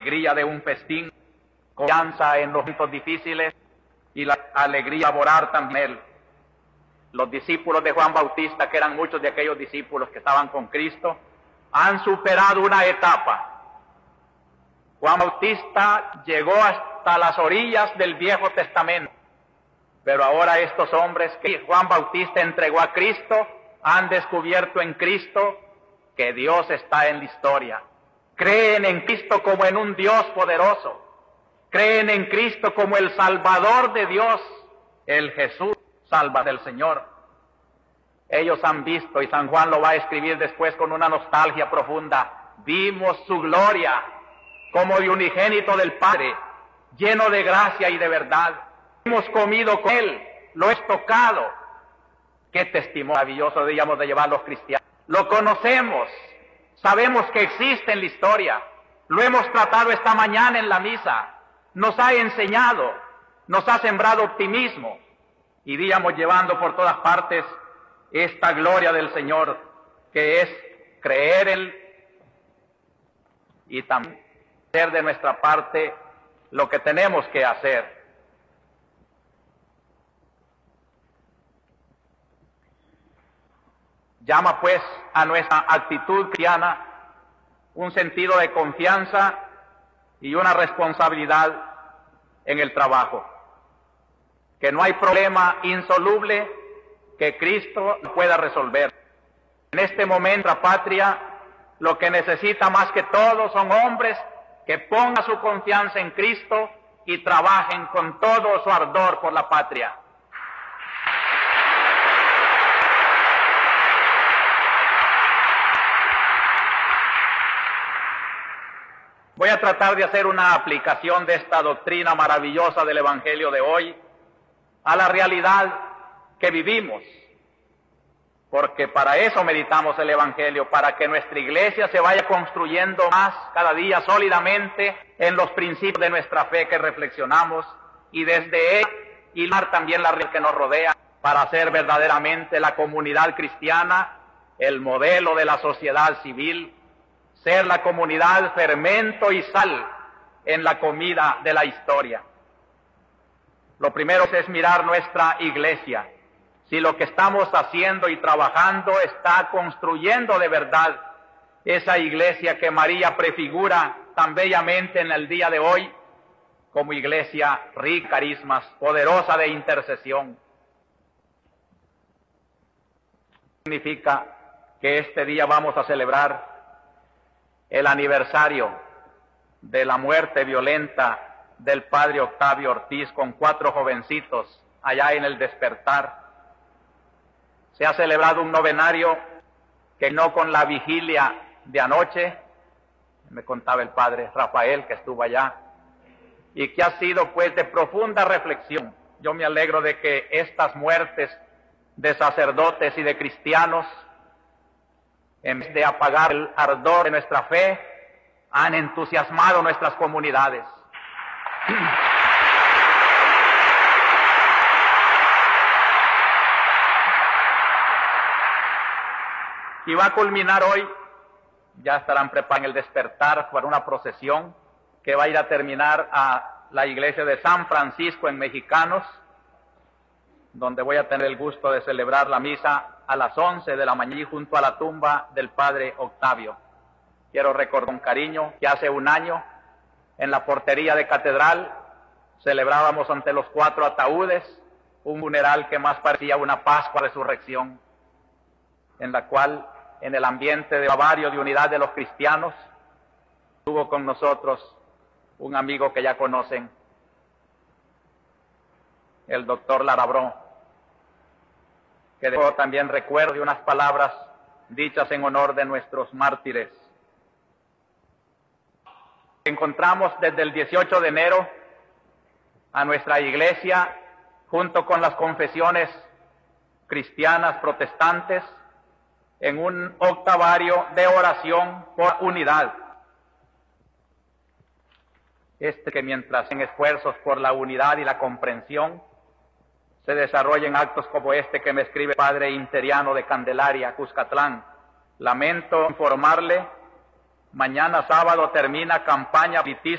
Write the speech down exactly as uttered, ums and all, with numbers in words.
alegría de un festín, confianza en los momentos difíciles y la alegría de laborar también. Los discípulos de Juan Bautista, que eran muchos de aquellos discípulos que estaban con Cristo, han superado una etapa. Juan Bautista llegó hasta las orillas del Viejo Testamento, pero ahora estos hombres que Juan Bautista entregó a Cristo han descubierto en Cristo que Dios está en la historia. Creen en Cristo como en un Dios poderoso. Creen en Cristo como el Salvador de Dios, el Jesús salva del Señor. Ellos han visto, y San Juan lo va a escribir después con una nostalgia profunda, vimos su gloria como de unigénito del Padre, lleno de gracia y de verdad. Hemos comido con Él, lo hemos tocado. Qué testimonio maravilloso deberíamos de llevar los cristianos. Lo conocemos, sabemos que existe en la historia, lo hemos tratado esta mañana en la misa, nos ha enseñado, nos ha sembrado optimismo, y íbamos llevando por todas partes esta gloria del Señor, que es creer en Él y también hacer de nuestra parte lo que tenemos que hacer. Llama pues a nuestra actitud cristiana un sentido de confianza y una responsabilidad en el trabajo. Que no hay problema insoluble que Cristo no pueda resolver. En este momento la patria lo que necesita más que todo son hombres que pongan su confianza en Cristo y trabajen con todo su ardor por la patria. Voy a tratar de hacer una aplicación de esta doctrina maravillosa del Evangelio de hoy a la realidad que vivimos, porque para eso meditamos el Evangelio, para que nuestra iglesia se vaya construyendo más cada día sólidamente en los principios de nuestra fe que reflexionamos, y desde él hilar también la realidad que nos rodea, para hacer verdaderamente la comunidad cristiana el modelo de la sociedad civil, ser la comunidad fermento y sal en la comida de la historia. Lo primero es mirar nuestra iglesia. Si lo que estamos haciendo y trabajando está construyendo de verdad esa iglesia que María prefigura tan bellamente en el día de hoy como iglesia rica en carismas, poderosa de intercesión. Significa que este día vamos a celebrar el aniversario de la muerte violenta del padre Octavio Ortiz con cuatro jovencitos allá en el Despertar. Se ha celebrado un novenario que no con la vigilia de anoche, me contaba el padre Rafael que estuvo allá, y que ha sido pues de profunda reflexión. Yo me alegro de que estas muertes de sacerdotes y de cristianos, en vez de apagar el ardor de nuestra fe, han entusiasmado nuestras comunidades. Y va a culminar hoy, ya estarán preparados en el Despertar para una procesión que va a ir a terminar a la iglesia de San Francisco en Mexicanos, donde voy a tener el gusto de celebrar la misa a las once de la mañana junto a la tumba del padre Octavio. Quiero recordar con cariño que hace un año en la portería de Catedral celebrábamos ante los cuatro ataúdes un funeral que más parecía una Pascua de Resurrección, en la cual, en el ambiente de bavario de unidad de los cristianos, estuvo con nosotros un amigo que ya conocen, el doctor Larabró, que dejó también recuerdo de unas palabras dichas en honor de nuestros mártires. Encontramos desde el dieciocho de enero a nuestra iglesia, junto con las confesiones cristianas protestantes, en un octavario de oración por unidad. Este que mientras en esfuerzos por la unidad y la comprensión, se desarrollen actos como este que me escribe el padre Interiano de Candelaria, Cuscatlán. Lamento informarle, mañana sábado termina campaña